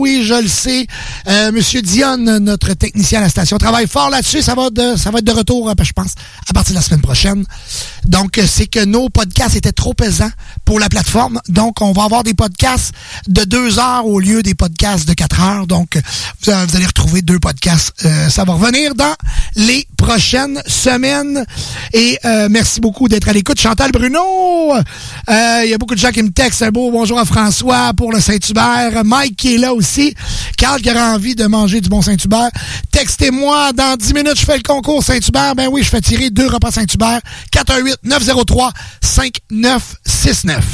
Oui, je le sais. Monsieur Dionne, notre technicien à la station, travaille fort là-dessus. Ça va être de retour, je pense, à partir de la semaine prochaine. Donc, c'est que nos podcasts étaient trop pesants pour la plateforme. Donc, on va avoir des podcasts de 2 heures au lieu des podcasts de 4 heures. Donc, vous allez retrouver 2 podcasts. Ça va revenir dans les prochaines semaines. Et merci beaucoup d'être à l'écoute. Chantal Bruno, il y a beaucoup de gens qui me textent. Un beau bonjour à François pour le Saint-Hubert. Mike qui est là aussi. Carl qui aura envie de manger du bon Saint-Hubert. Textez-moi, dans 10 minutes, je fais le concours Saint-Hubert. Ben oui, je fais tirer 2 repas Saint-Hubert. 418-903-5969.